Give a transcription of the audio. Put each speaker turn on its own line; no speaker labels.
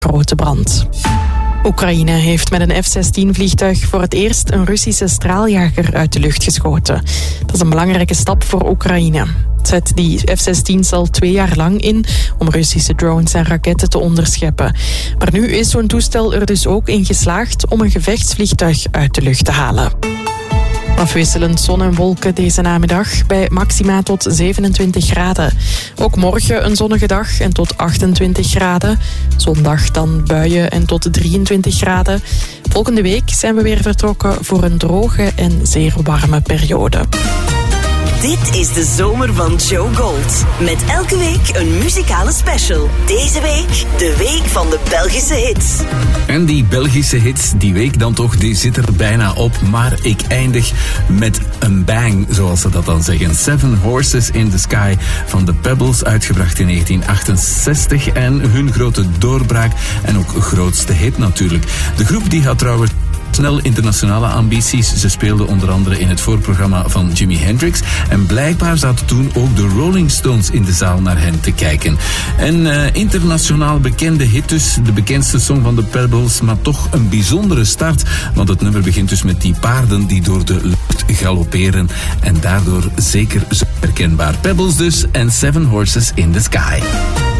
grote brand. Oekraïne heeft met een F-16-vliegtuig voor het eerst een Russische straaljager uit de lucht geschoten. Dat is een belangrijke stap voor Oekraïne. Het zet die F-16 al 2 jaar lang in om Russische drones en raketten te onderscheppen. Maar nu is zo'n toestel er dus ook in geslaagd om een gevechtsvliegtuig uit de lucht te halen. Afwisselend zon en wolken deze namiddag bij maxima tot 27 graden. Ook morgen een zonnige dag en tot 28 graden. Zondag dan buien en tot 23 graden. Volgende week zijn we weer vertrokken voor een droge en zeer warme periode.
Dit is de zomer van Joe Gold. Met elke week een muzikale special. Deze week de week van de Belgische hits.
En die Belgische hits, die week dan toch, die zit er bijna op. Maar ik eindig met een bang, zoals ze dat dan zeggen. 7 Horses in the Sky van The Pebbles, uitgebracht in 1968. En hun grote doorbraak en ook grootste hit natuurlijk. De groep die had trouwens snel internationale ambities. Ze speelden onder andere in het voorprogramma van Jimi Hendrix. En blijkbaar zaten toen ook de Rolling Stones in de zaal naar hen te kijken. Een internationaal bekende hit dus. De bekendste song van The Pebbles, maar toch een bijzondere start. Want het nummer begint dus met die paarden die door de lucht galopperen. En daardoor zeker zo herkenbaar. Pebbles dus en 7 Horses in the Sky.